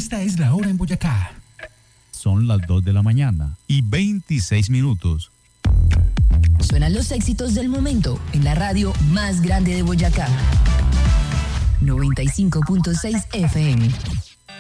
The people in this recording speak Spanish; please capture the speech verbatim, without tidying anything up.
Esta es la hora en Boyacá. Son las dos de la mañana y veintiséis minutos. Suenan los éxitos del momento en la radio más grande de Boyacá. noventa y cinco punto seis F M.